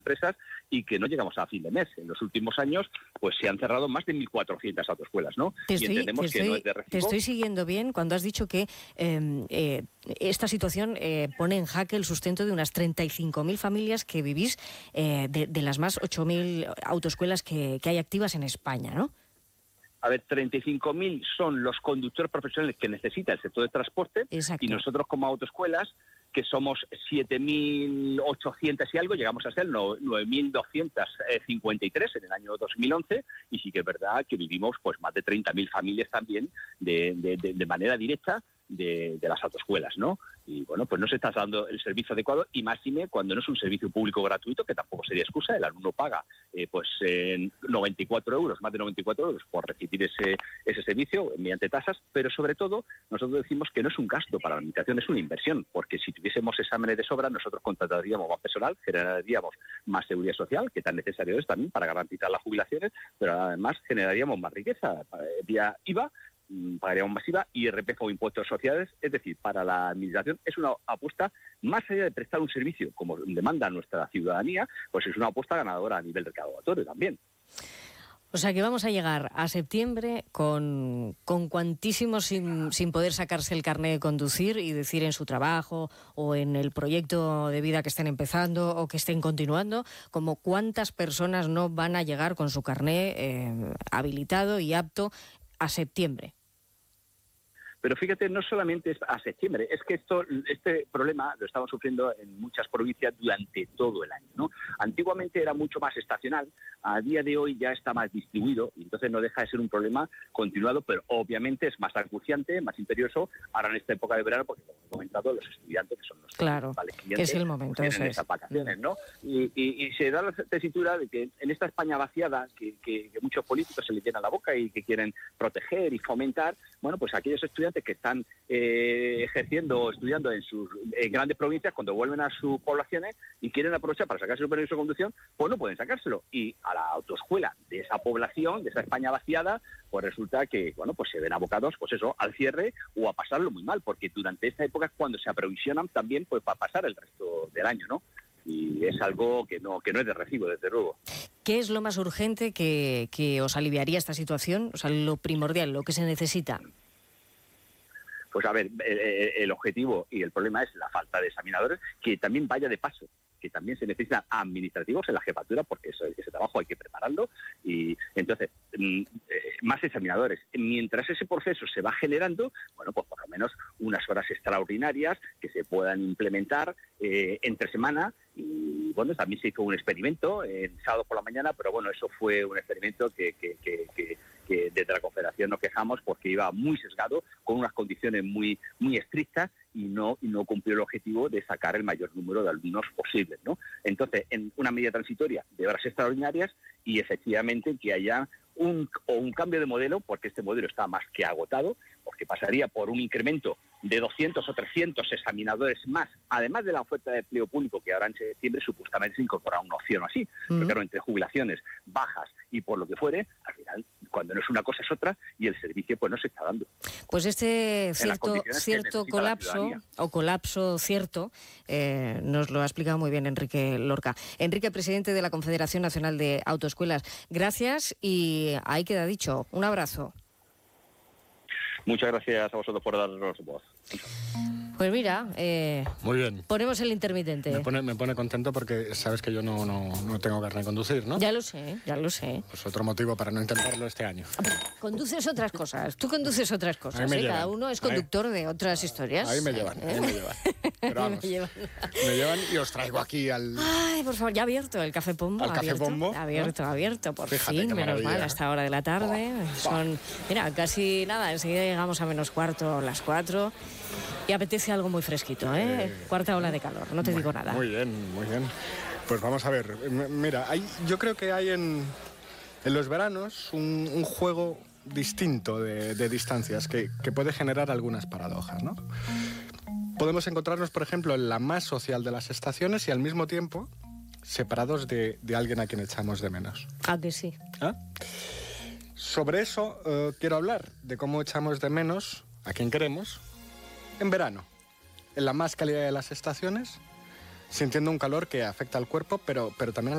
empresas y que no llegamos a fin de mes. En los últimos años pues se han cerrado más de 1.400 autoescuelas, ¿no? Te estoy siguiendo bien cuando has dicho que esta situación pone en jaque el sustento de unas 35.000 familias que vivís de las más 8.000 autoescuelas que hay activas en España, ¿no? A ver, 35.000 son los conductores profesionales que necesita el sector de transporte. Exacto. Y nosotros como autoescuelas, que somos 7.800 y algo, llegamos a ser 9.253 en el año 2011, y sí que es verdad que vivimos pues más de 30.000 familias también de manera directa de las autoescuelas, ¿no? Y bueno, pues no se está dando el servicio adecuado, y máxime cuando no es un servicio público gratuito, que tampoco sería excusa. El alumno paga 94 euros, más de 94 euros por recibir ese servicio mediante tasas, pero sobre todo nosotros decimos que no es un gasto para la administración, es una inversión, porque si tuviésemos exámenes de sobra, nosotros contrataríamos más personal, generaríamos más seguridad social, que tan necesario es también para garantizar las jubilaciones, pero además generaríamos más riqueza vía IVA, pagaríamos más IVA, IRPF o impuestos sociales. Es decir, para la administración es una apuesta, más allá de prestar un servicio como demanda nuestra ciudadanía, pues es una apuesta ganadora a nivel recaudatorio también. O sea que vamos a llegar a septiembre con cuantísimos sin poder sacarse el carnet de conducir y decir en su trabajo o en el proyecto de vida que estén empezando o que estén continuando, como cuántas personas no van a llegar con su carnet habilitado y apto a septiembre. Pero fíjate, no solamente es a septiembre, es que este problema lo estamos sufriendo en muchas provincias durante todo el año, ¿no? Antiguamente era mucho más estacional, a día de hoy ya está más distribuido, y entonces no deja de ser un problema continuado, pero obviamente es más acuciante, más imperioso, ahora en esta época de verano, porque como he comentado, los estudiantes, que son los principales clientes, que es el momento, pues tienen esas vacaciones, ¿no? Y se da la tesitura de que en esta España vaciada, que muchos políticos se le llenan la boca y que quieren proteger y fomentar, bueno, pues aquellos estudiantes que están ejerciendo o estudiando en grandes provincias, cuando vuelven a sus poblaciones y quieren aprovechar para sacarse su permiso de conducción, pues no pueden sacárselo. Y a la autoescuela de esa población, de esa España vaciada, pues resulta que, bueno, pues se ven abocados, pues eso, al cierre o a pasarlo muy mal, porque durante esta época es cuando se aprovisionan también pues para pasar el resto del año, ¿no? Y es algo que no es de recibo, desde luego. ¿Qué es lo más urgente que os aliviaría esta situación? O sea, lo primordial, lo que se necesita. Pues a ver, el objetivo y el problema es la falta de examinadores, que también vaya de paso, que también se necesitan administrativos en la jefatura, porque ese trabajo hay que prepararlo, y entonces más examinadores. Mientras ese proceso se va generando, bueno, pues por lo menos unas horas extraordinarias que se puedan implementar entre semana. Y bueno, también se hizo un experimento el sábado por la mañana, pero bueno, eso fue un experimento que desde la Confederación nos quejamos porque iba muy sesgado, con unas condiciones muy estrictas, y no cumplió el objetivo de sacar el mayor número de alumnos posibles, ¿no? Entonces, en una medida transitoria de horas extraordinarias, y efectivamente que haya un cambio de modelo, porque este modelo está más que agotado, porque pasaría por un incremento de 200 o 300 examinadores más, además de la oferta de empleo público que ahora en septiembre supuestamente se incorporará una opción así, pero claro, entre jubilaciones bajas y por lo que fuere, al final, cuando no es una cosa es otra, y el servicio pues no se está dando. Pues este cierto colapso cierto nos lo ha explicado muy bien Enrique Lorca. Enrique, presidente de la Confederación Nacional de Autoescuelas, gracias, y ahí queda dicho. Un abrazo. Muchas gracias a vosotros por darnos voz. Pues mira, muy bien. Ponemos el intermitente. Me pone contento porque sabes que yo no tengo carnet de conducir, ¿no? Ya lo sé. Pues otro motivo para no intentarlo este año. Conduces otras cosas, tú conduces otras cosas, cada uno es conductor de otras historias. Ahí me llevan. Pero vamos, me llevan y os traigo aquí al... Ay, por favor, ya ha abierto el Café Pombo. Abierto, por fin, menos mal, a esta hora de la tarde. Mira, casi nada, enseguida llegamos a -4, las 4, y apetece algo muy fresquito, cuarta ola de calor, no te digo nada. Muy bien. Pues vamos a ver, mira, yo creo que hay en los veranos un juego distinto de distancias que puede generar algunas paradojas, ¿no? Podemos encontrarnos, por ejemplo, en la más social de las estaciones y al mismo tiempo separados de alguien a quien echamos de menos. ¿A que sí? Sobre eso quiero hablar, de cómo echamos de menos a quien queremos en verano, en la más cálida de las estaciones, sintiendo un calor que afecta al cuerpo, pero también a